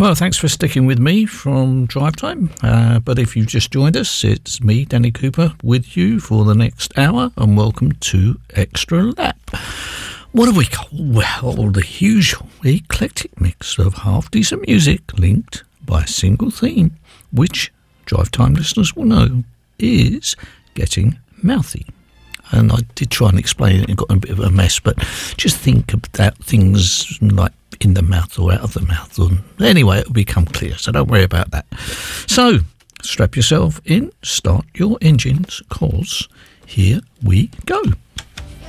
Well, thanks for sticking with me from Drive Time. But if you've just joined us, it's me, Danny Cooper, with you for the next hour, and welcome to Extra Lap. What have we got? Well, the usual eclectic mix of half-decent music linked by a single theme, which Drive Time listeners will know is getting mouthy. And I did try and explain it and got a bit of a mess, but just think about things like in the mouth or out of the mouth. Anyway, it'll become clear, so don't worry about that. So, strap yourself in, start your engines, 'cause here we go.